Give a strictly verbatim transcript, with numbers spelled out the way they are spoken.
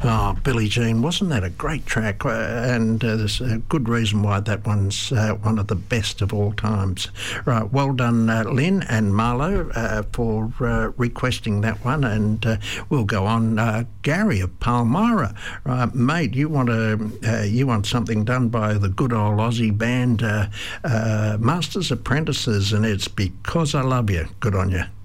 Oh, Billie Jean, wasn't that a great track? Uh, and uh, there's a good reason why that one's uh, one of the best of all times. Right, well done, uh, Lynn and Marlo, uh, for uh, requesting that one. And uh, we'll go on. Uh, Gary of Palmyra, right, mate, you want to uh, you want something done by the good old Aussie band uh, uh, Masters Apprentices, and it's Because I Love You. Good on you.